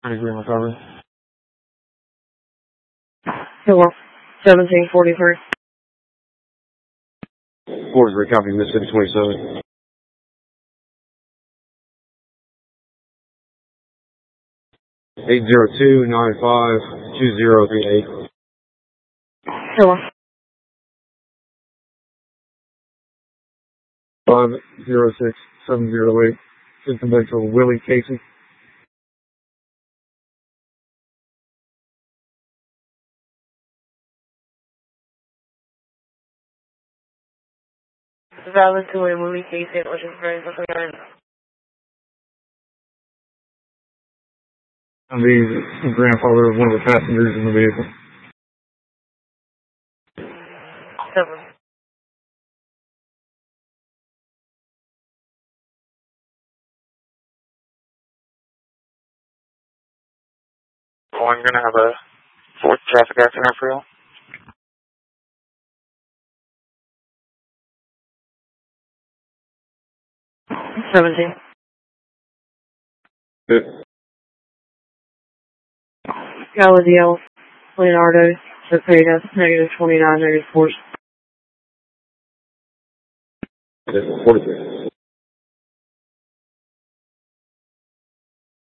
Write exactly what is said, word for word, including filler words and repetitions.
ninety-three recovery. Hello. seventeen forty-three. forty-three, copy, Mississippi twenty-seven. eight zero two nine five two zero three eight. Hello. five zero six seven zero eight. Confidential Willie Casey. Valid to a Willie Casey, which is very different. I'm the grandfather of one of the passengers in the vehicle. Seven. Oh, I'm going to have a fourth traffic accident for you. seventeen. Good. Galadiel, Leonardo, Cepeda, negative twenty-nine, negative four. forty-three.